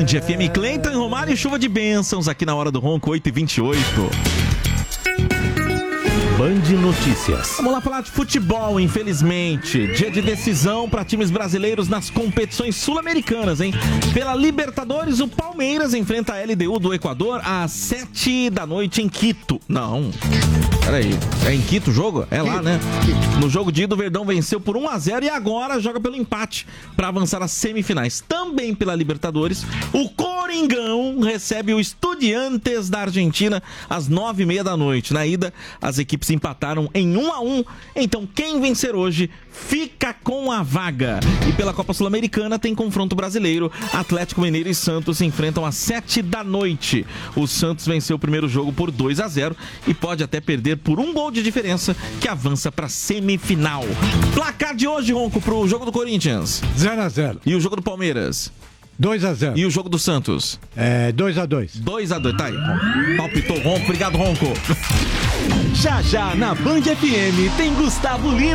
Band FM, Cleiton e Romário e chuva de bênçãos aqui na Hora do Ronco, 8h28. Band Notícias. Vamos lá falar de futebol, infelizmente. Dia de decisão para times brasileiros nas competições sul-americanas, hein? Pela Libertadores, o Palmeiras enfrenta a LDU do Equador às 7 da noite em Quito. Não, peraí, é em Quito o jogo? É lá, né? No jogo de ida, o Verdão venceu por 1-0 e agora joga pelo empate para avançar às semifinais. Também pela Libertadores, o Coringão recebe o Estudiantes da Argentina às 9h30 da noite. Na ida, as equipes empataram em 1-1. Então, quem vencer hoje fica com a vaga. E pela Copa Sul-Americana tem confronto brasileiro. Atlético Mineiro e Santos se enfrentam às 7 da noite. O Santos venceu o primeiro jogo por 2-0 e pode até perder por um gol de diferença, que avança para semifinal. Placar de hoje, Ronco, pro jogo do Corinthians: 0-0. E o jogo do Palmeiras? 2-0. E o jogo do Santos? 2-2. 2-2, tá aí. Palpitou, Ronco. Obrigado, Ronco. Já na Band FM tem Gustavo Lima.